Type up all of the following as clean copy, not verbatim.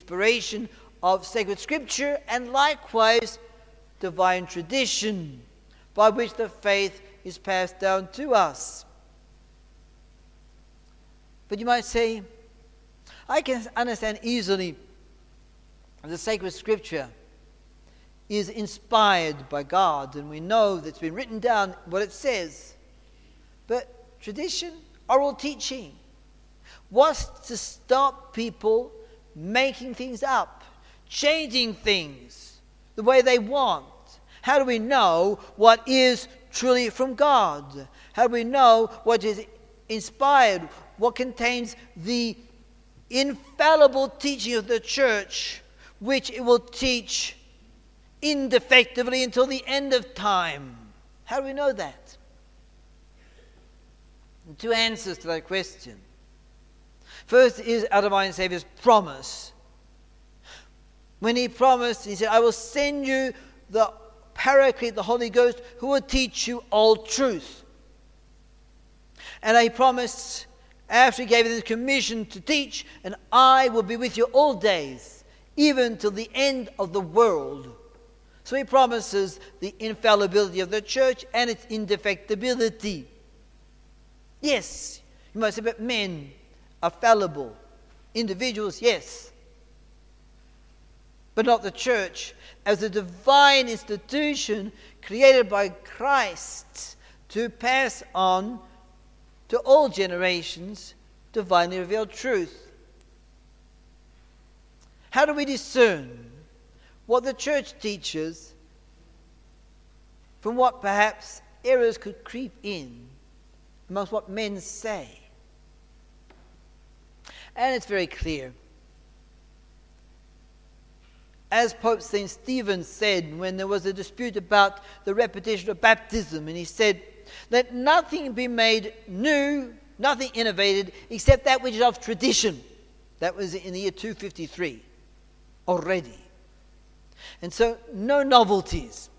inspiration of sacred scripture, and likewise divine tradition, by which the faith is passed down to us. But you might say, I can understand easily the sacred scripture is inspired by God, and we know that it's been written down what it says. But tradition, oral teaching, what's to stop people making things up, changing things the way they want? How do we know what is truly from God? How do we know what is inspired, what contains the infallible teaching of the church, which it will teach indefectively until the end of time? How do we know that? And two answers to that question. First is our divine Saviour's promise. When he promised, he said, I will send you the Paraclete, the Holy Ghost, who will teach you all truth. And he promised, after he gave them the commission to teach, and I will be with you all days, even till the end of the world. So he promises the infallibility of the church and its indefectibility. Yes, you might say, but men are fallible. Individuals, yes. But not the church as a divine institution created by Christ to pass on to all generations divinely revealed truth. How do we discern what the church teaches from what perhaps errors could creep in amongst what men say? And it's very clear. As Pope St. Stephen said when there was a dispute about the repetition of baptism, and he said, let nothing be made new, nothing innovated, except that which is of tradition. That was in the year 253 already. And so, no novelties.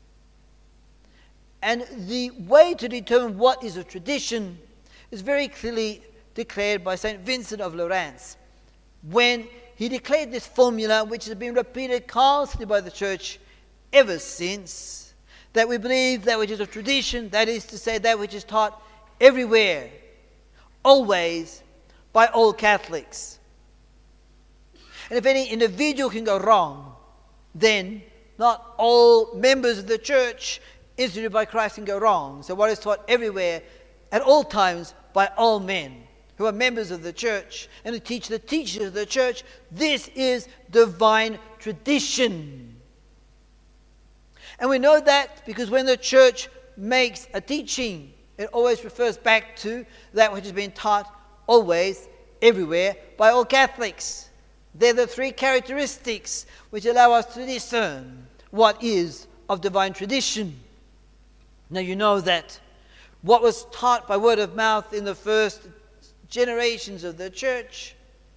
And the way to determine what is a tradition is very clearly declared by St. Vincent of Lerins, when he declared this formula, which has been repeated constantly by the church ever since, that we believe that which is a tradition, that is to say, that which is taught everywhere, always, by all Catholics. And if any individual can go wrong, then not all members of the church instituted by Christ can go wrong. So what is taught everywhere, at all times, by all men who are members of the church and who teach the teachers of the church, this is divine tradition. And we know that because when the church makes a teaching, it always refers back to that which has been taught always, everywhere, by all Catholics. They're the three characteristics which allow us to discern what is of divine tradition. Now you know that what was taught by word of mouth in the first generations of the church,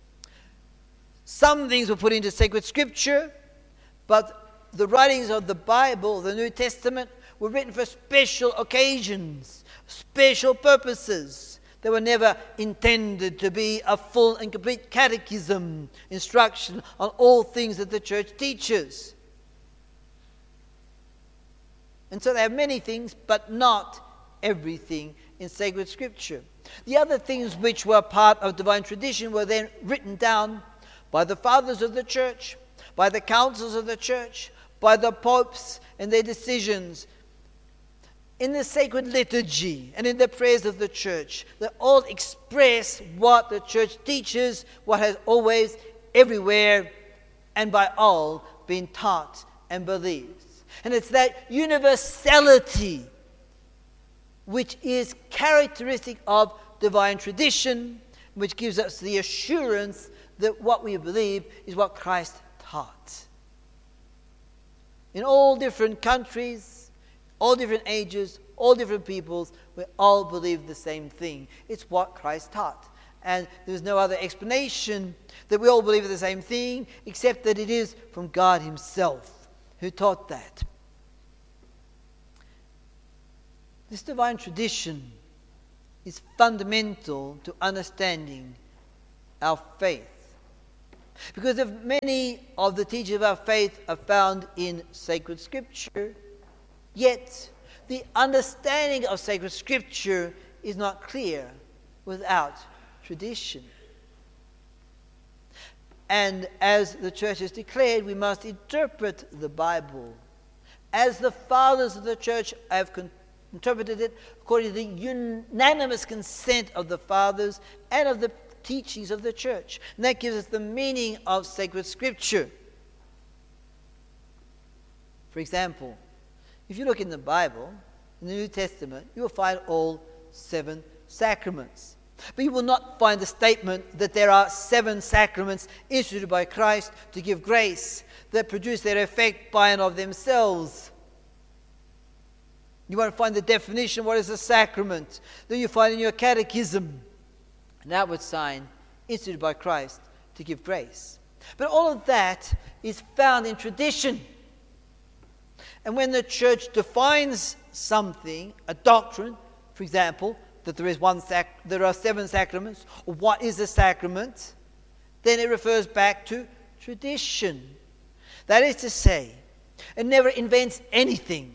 some things were put into sacred scripture, but the writings of the Bible, the New Testament, were written for special occasions, special purposes. They were never intended to be a full and complete catechism, instruction on all things that the church teaches. And so they have many things, but not everything in sacred scripture. The other things which were part of divine tradition were then written down by the fathers of the church, by the councils of the church, by the popes and their decisions, in the sacred liturgy and in the prayers of the church. They all express what the church teaches, what has always, everywhere, and by all been taught and believed. And it's that universality which is characteristic of divine tradition, which gives us the assurance that what we believe is what Christ taught. In all different countries, all different ages, all different peoples, we all believe the same thing. It's what Christ taught. And there's no other explanation that we all believe the same thing, except that it is from God himself who taught that. This divine tradition is fundamental to understanding our faith. Because if many of the teachings of our faith are found in sacred scripture, yet the understanding of sacred scripture is not clear without tradition. And as the church has declared, we must interpret the Bible as the fathers of the church have interpreted it, according to the unanimous consent of the fathers and of the teachings of the church. And that gives us the meaning of sacred scripture. For example, if you look in the Bible, in the New Testament, you will find all 7 sacraments. But you will not find the statement that there are 7 sacraments instituted by Christ to give grace that produce their effect by and of themselves. You won't find the definition of what is a sacrament that you find in your catechism, an outward sign instituted by Christ to give grace. But all of that is found in tradition. And when the church defines something, a doctrine, for example, that there are 7 sacraments, or what is a sacrament, then it refers back to tradition. That is to say, it never invents anything.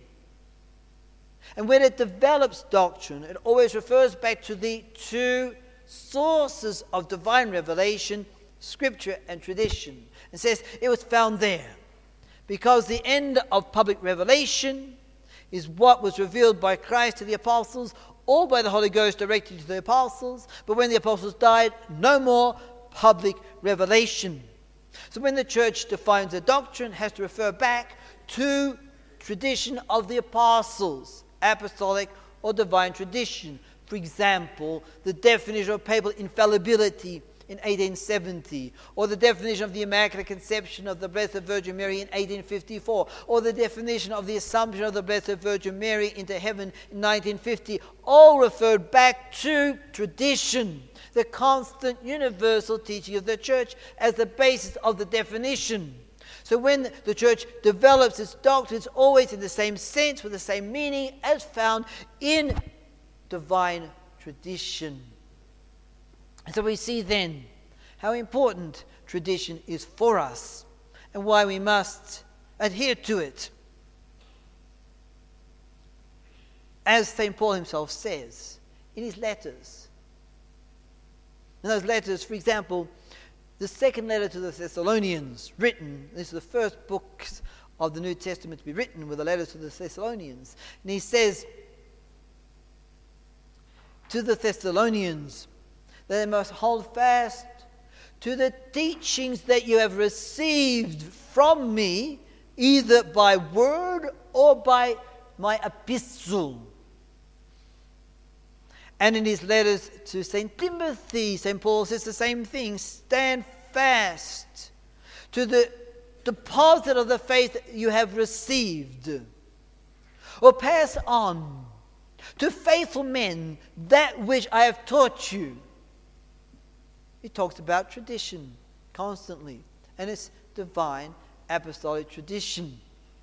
And when it develops doctrine, it always refers back to the 2 sources of divine revelation, scripture and tradition, and says it was found there. Because the end of public revelation is what was revealed by Christ to the apostles, or by the Holy Ghost directly to the apostles. But when the apostles died, no more public revelation. So when the church defines a doctrine, it has to refer back to tradition of the apostles, apostolic or divine tradition. For example, the definition of papal infallibility in 1870, or the definition of the Immaculate Conception of the Blessed Virgin Mary in 1854, or the definition of the Assumption of the Blessed Virgin Mary into heaven in 1950, all referred back to tradition, the constant universal teaching of the Church as the basis of the definition. So when the Church develops its doctrine, it's always in the same sense, with the same meaning as found in divine tradition. And so we see then how important tradition is for us and why we must adhere to it. As St. Paul himself says in his letters. In those letters, for example, the second letter to the Thessalonians, written, this is the first book of the New Testament to be written with the letters to the Thessalonians. And he says to the Thessalonians, that they must hold fast to the teachings that you have received from me, either by word or by my epistle. And in his letters to St. Timothy, St. Paul says the same thing. Stand fast to the deposit of the faith you have received, or pass on to faithful men that which I have taught you. He talks about tradition constantly, and it's divine apostolic tradition.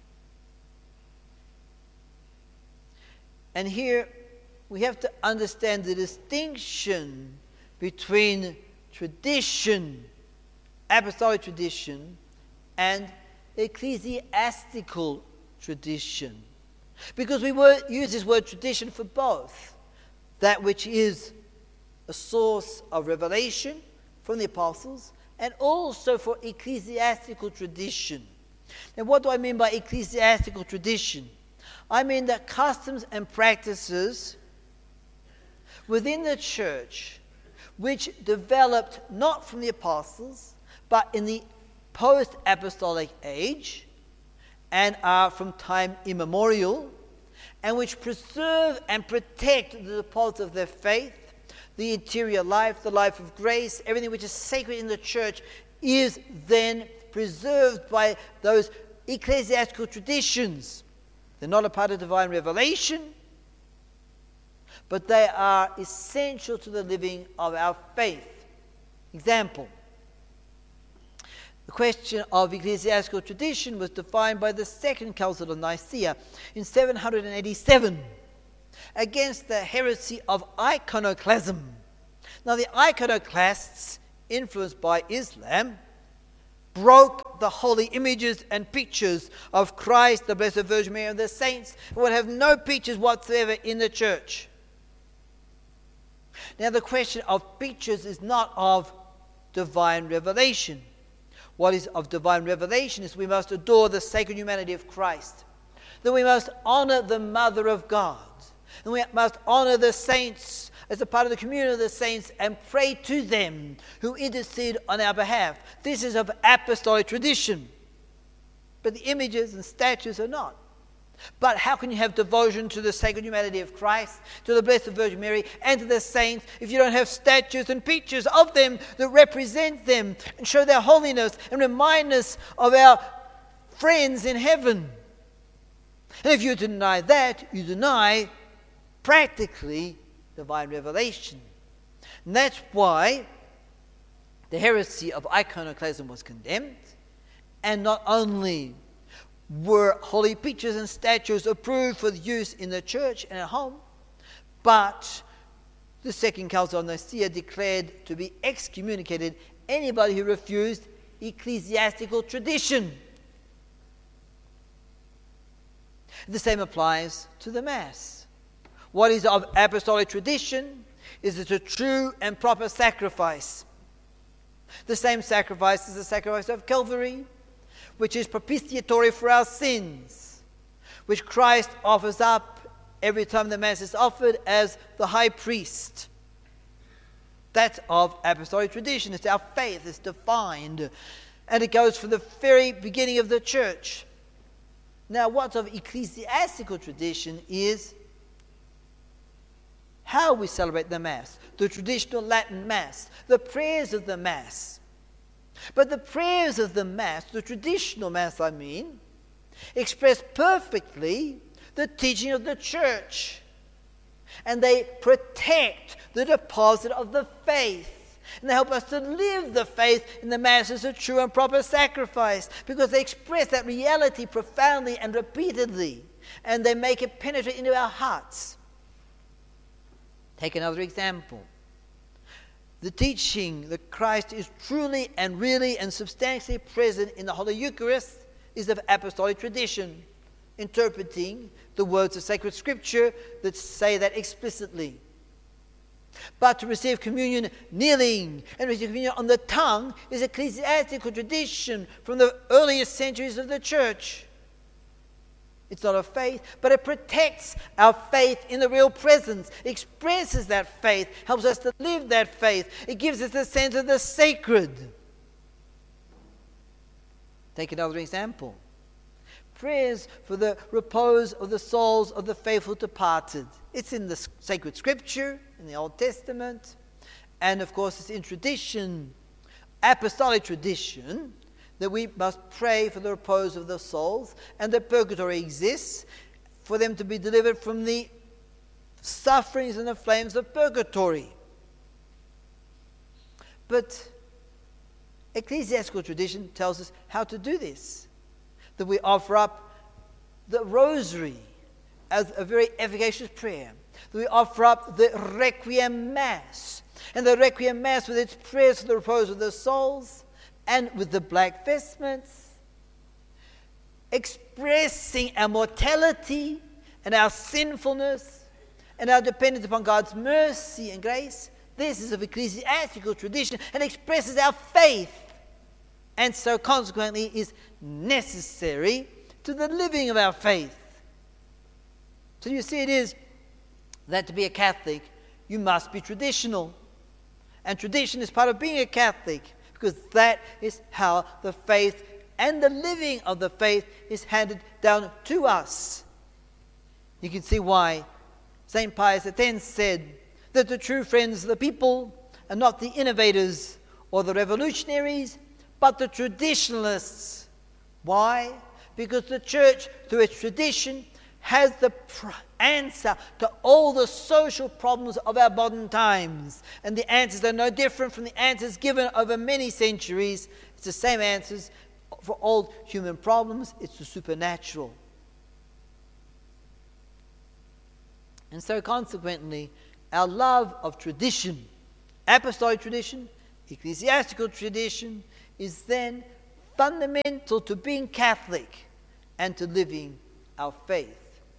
And here we have to understand the distinction between tradition, apostolic tradition, and ecclesiastical tradition. Because we use this word tradition for both. That which is a source of revelation from the apostles, and also for ecclesiastical tradition. Now, what do I mean by ecclesiastical tradition? I mean the customs and practices within the church which developed not from the apostles, but in the post-apostolic age, and are from time immemorial, and which preserve and protect the deposits of their faith, the interior life, the life of grace, everything which is sacred in the church is then preserved by those ecclesiastical traditions. They're not a part of divine revelation, but they are essential to the living of our faith. Example, the question of ecclesiastical tradition was defined by the Second Council of Nicaea in 787 against the heresy of iconoclasm. Now, the iconoclasts, influenced by Islam, broke the holy images and pictures of Christ, the Blessed Virgin Mary, and the saints, and would have no pictures whatsoever in the church. Now, the question of pictures is not of divine revelation. What is of divine revelation is we must adore the sacred humanity of Christ, that we must honor the Mother of God, and we must honor the saints as a part of the communion of the saints and pray to them who intercede on our behalf. This is of apostolic tradition, but the images and statues are not. But how can you have devotion to the sacred humanity of Christ, to the Blessed Virgin Mary, and to the saints if you don't have statues and pictures of them that represent them and show their holiness and remind us of our friends in heaven? And if you deny that, you deny practically divine revelation. And that's why the heresy of iconoclasm was condemned, and not only were holy pictures and statues approved for use in the church and at home, but the Second Council of Nicaea declared to be excommunicated anybody who refused ecclesiastical tradition. The same applies to the Mass. What is of apostolic tradition is it a true and proper sacrifice. The same sacrifice is the sacrifice of Calvary, which is propitiatory for our sins, which Christ offers up every time the Mass is offered as the high priest. That's of apostolic tradition. It's our faith. It's defined. And it goes from the very beginning of the church. Now, what's of ecclesiastical tradition is how we celebrate the Mass, the traditional Latin Mass, the prayers of the Mass. But the prayers of the Mass, the traditional Mass I mean, express perfectly the teaching of the Church. And they protect the deposit of the faith. And they help us to live the faith in the Mass as a true and proper sacrifice, because they express that reality profoundly and repeatedly, and they make it penetrate into our hearts. Take another example. The teaching that Christ is truly and really and substantially present in the Holy Eucharist is of apostolic tradition, interpreting the words of sacred Scripture that say that explicitly. But to receive communion kneeling and receive communion on the tongue is ecclesiastical tradition from the earliest centuries of the Church. It's not of faith, but it protects our faith in the real presence, expresses that faith, helps us to live that faith. It gives us a sense of the sacred. Take another example. Prayers for the repose of the souls of the faithful departed. It's in the sacred Scripture, in the Old Testament, and of course it's in tradition, apostolic tradition, that we must pray for the repose of the souls, and that purgatory exists for them to be delivered from the sufferings and the flames of purgatory. But ecclesiastical tradition tells us how to do this, that we offer up the rosary as a very efficacious prayer, that we offer up the Requiem Mass, and the Requiem Mass with its prayers for the repose of the souls, and with the black vestments, expressing our mortality and our sinfulness and our dependence upon God's mercy and grace. This is of ecclesiastical tradition and expresses our faith, and so consequently is necessary to the living of our faith. So you see, it is that to be a Catholic, you must be traditional. And tradition is part of being a Catholic, because that is how the faith and the living of the faith is handed down to us. You can see why St. Pius X said that the true friends of the people are not the innovators or the revolutionaries, but the traditionalists. Why? Because the Church, through its tradition, has the answer to all the social problems of our modern times. And the answers are no different from the answers given over many centuries. It's the same answers for all human problems. It's the supernatural. And so consequently, our love of tradition, apostolic tradition, ecclesiastical tradition, is then fundamental to being Catholic and to living our faith.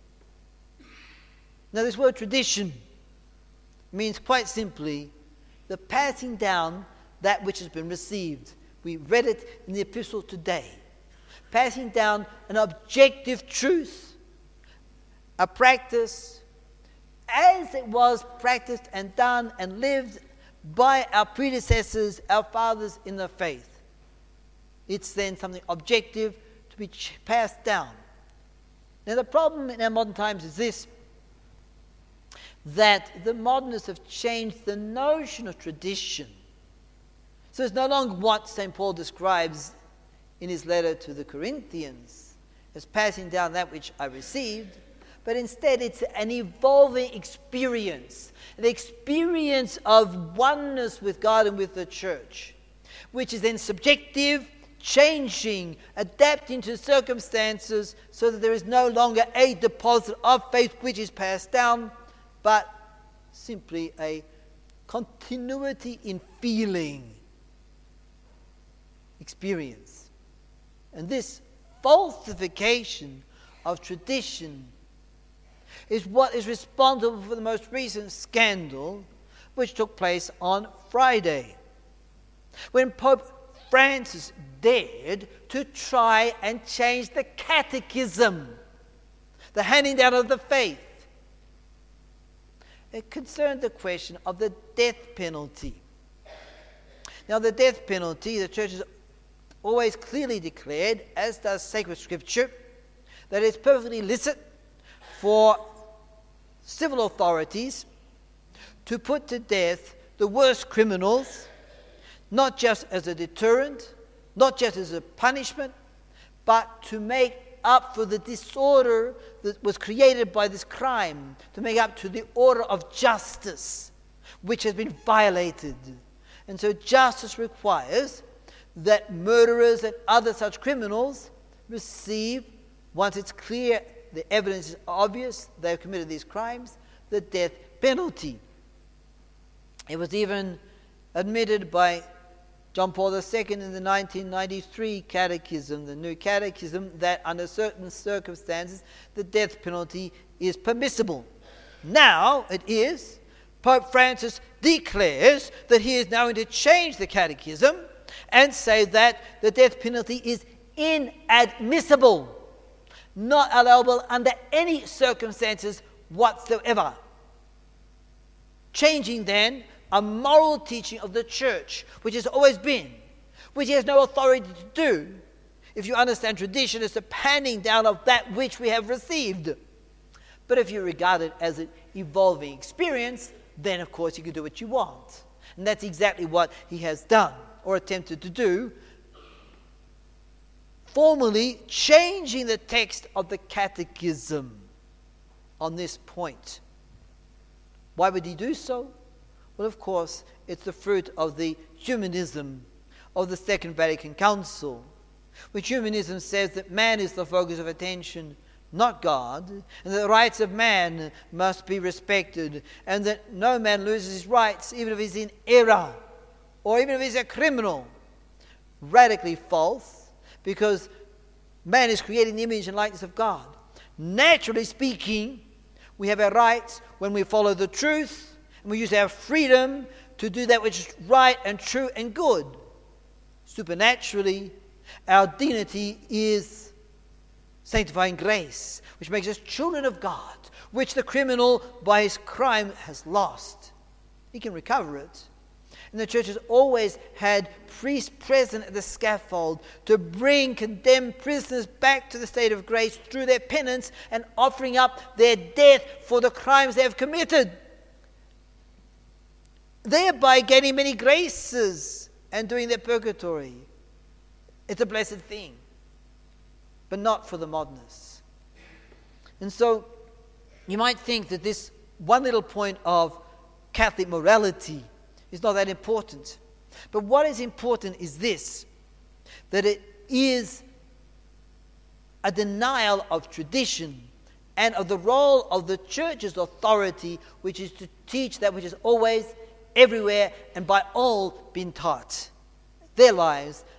Now, this word tradition means quite simply the passing down that which has been received. We read it in the epistle today. Passing down an objective truth, a practice, as it was practiced and done and lived by our predecessors, our fathers in the faith. It's then something objective to be passed down. Now, the problem in our modern times is this, that the modernists have changed the notion of tradition. So it's no longer what St. Paul describes in his letter to the Corinthians as passing down that which I received, but instead it's an evolving experience, an experience of oneness with God and with the church, which is then subjective, changing, adapting to circumstances, so that there is no longer a deposit of faith which is passed down, but simply a continuity in feeling, experience. And this falsification of tradition is what is responsible for the most recent scandal which took place on Friday, when Pope Francis dared to try and change the catechism, the handing down of the faith. It concerned the question of the death penalty. Now, the death penalty, the Church has always clearly declared, as does sacred scripture, that it's perfectly licit for civil authorities to put to death the worst criminals, not just as a deterrent, not just as a punishment, but to make up for the disorder that was created by this crime, to make up to the order of justice which has been violated. And so justice requires that murderers and other such criminals receive, once it's clear, the evidence is obvious, they have committed these crimes, the death penalty. It was even admitted by John Paul II in the 1993 Catechism, the new Catechism, that under certain circumstances the death penalty is permissible. Now it is. Pope Francis declares that he is now going to change the Catechism and say that the death penalty is inadmissible, not allowable under any circumstances whatsoever. Changing then a moral teaching of the Church, which has always been, which he has no authority to do, if you understand tradition as the handing down of that which we have received. But if you regard it as an evolving experience, then of course you can do what you want. And that's exactly what he has done, or attempted to do, formally changing the text of the Catechism on this point. Why would he do so? Well, of course, it's the fruit of the humanism of the Second Vatican Council, which humanism says that man is the focus of attention, not God, and that the rights of man must be respected, and that no man loses his rights, even if he's in error, or even if he's a criminal. Radically false, because man is created in the image and likeness of God. Naturally speaking, we have our rights when we follow the truth, and we use our freedom to do that which is right and true and good. Supernaturally, our dignity is sanctifying grace, which makes us children of God, which the criminal by his crime has lost. He can recover it. And the Church has always had priests present at the scaffold to bring condemned prisoners back to the state of grace through their penance and offering up their death for the crimes they have committed, thereby gaining many graces and doing their purgatory. It's a blessed thing, but not for the modernists. And so you might think that this one little point of Catholic morality is not that important. But what is important is this, that it is a denial of tradition and of the role of the Church's authority, which is to teach that which has always, everywhere, and by all been taught. Their lives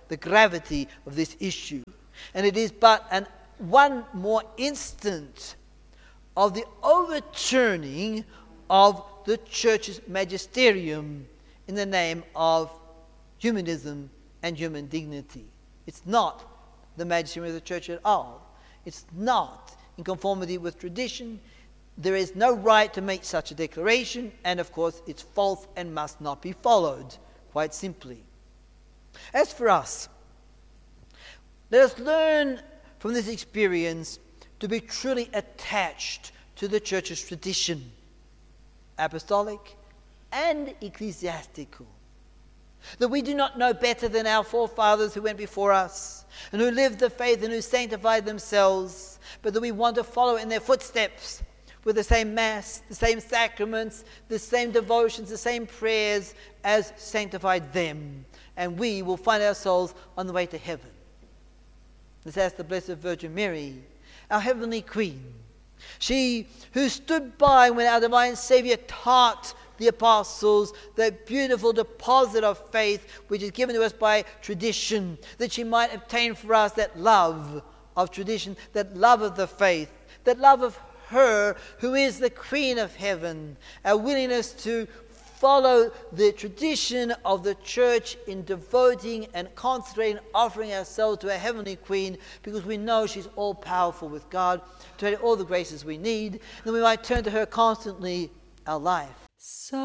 the gravity of this issue. And it is but one more instance of the overturning of the church's magisterium in the name of humanism and human dignity. It's not the magisterium of the church at all. It's not in conformity with tradition. There is no right to make such a declaration, and of course it's false and must not be followed, quite simply. As for us, let us learn from this experience to be truly attached to the church's tradition, apostolic and ecclesiastical. That we do not know better than our forefathers who went before us and who lived the faith and who sanctified themselves, but that we want to follow in their footsteps with the same Mass, the same sacraments, the same devotions, the same prayers as sanctified them. And we will find ourselves on the way to heaven. Let's ask the Blessed Virgin Mary, our heavenly Queen, she who stood by when our divine Saviour taught the apostles that beautiful deposit of faith which is given to us by tradition, that she might obtain for us that love of tradition, that love of the faith, that love of her who is the Queen of heaven, our willingness to follow the tradition of the church in devoting and consecrating, offering ourselves to our heavenly Queen, because we know she's all powerful with God to have all the graces we need, and we might turn to her constantly our life.